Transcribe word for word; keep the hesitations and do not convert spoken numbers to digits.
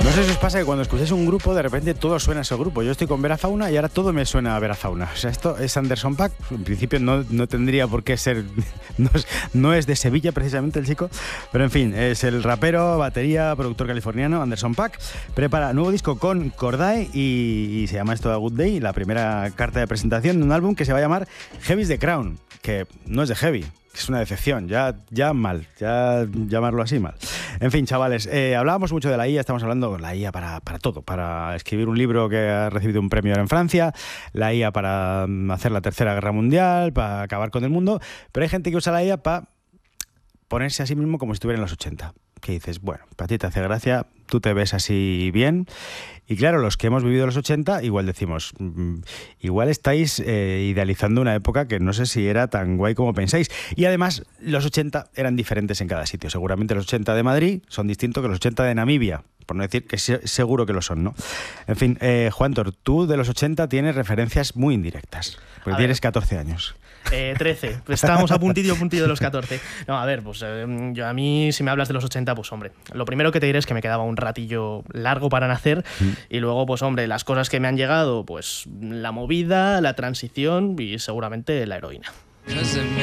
No sé si os pasa que cuando escucháis un grupo, de repente todo suena a ese grupo. Yo estoy con Vera Fauna y ahora todo me suena a Vera Fauna. O sea, esto es Anderson .Paak. En principio no, no tendría por qué ser... No es, no es de Sevilla precisamente el chico. Pero en fin, es el rapero, batería, productor californiano Anderson .Paak. Prepara nuevo disco con Cordae y, y se llama esto A Good Day. La primera carta de presentación de un álbum que se va a llamar Heavy's the Crown. Que no es de heavy. Es una decepción, ya, ya mal, ya llamarlo así mal. En fin, chavales, eh, hablábamos mucho de la I A, estamos hablando de la I A para, para todo, para escribir un libro que ha recibido un premio ahora en Francia, la I A para hacer la Tercera Guerra Mundial, para acabar con el mundo, pero hay gente que usa la I A para ponerse a sí mismo como si estuviera en los ochenta. Que dices, bueno, para ti te hace gracia, tú te ves así bien. Y claro, los que hemos vivido los ochenta, igual decimos, mmm, igual estáis eh, idealizando una época que no sé si era tan guay como pensáis. Y además, los ochenta eran diferentes en cada sitio. Seguramente los ochenta de Madrid son distintos que los ochenta de Namibia, por no decir que se- seguro que lo son, ¿no? En fin, eh, Juantor, tú de los ochenta tienes referencias muy indirectas, porque A tienes ver. catorce años. Eh, trece, pues estábamos a puntillo, puntillo de los catorce. No, a ver, pues eh, yo a mí, si me hablas de los ochenta, pues hombre, lo primero que te diré es que me quedaba un ratillo largo para nacer Mm. y luego, pues hombre, las cosas que me han llegado, pues la movida, la transición y seguramente la heroína.